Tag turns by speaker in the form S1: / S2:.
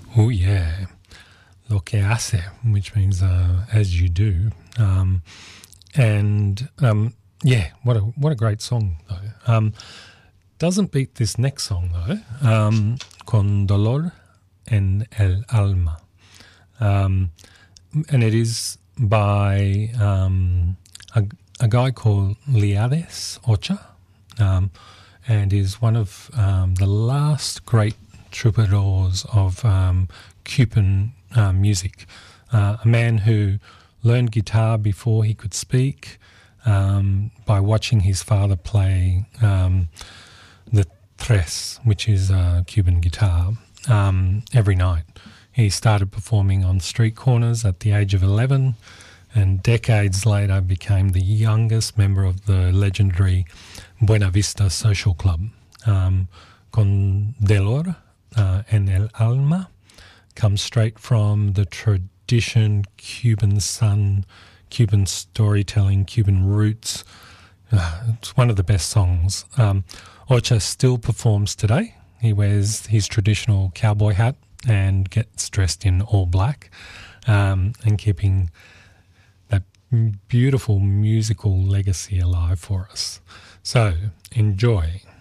S1: Oh yeah, lo que hace, which means as you do, yeah, what a great song though. Doesn't beat this next song though, Con dolor en el alma, and it is by a guy called Liades Ocha, and is one of the last great troubadours of Cuban music. A man who learned guitar before he could speak by watching his father play the tres, which is Cuban guitar, every night. He started performing on street corners at the age of 11 and decades later became the youngest member of the legendary Buena Vista Social Club. Con dolor en el alma comes straight from the tradition, Cuban sun, Cuban storytelling, Cuban roots. It's one of the best songs. Ocha still performs today. He wears his traditional cowboy hat and gets dressed in all black, and keeping that beautiful musical legacy alive for us. So enjoy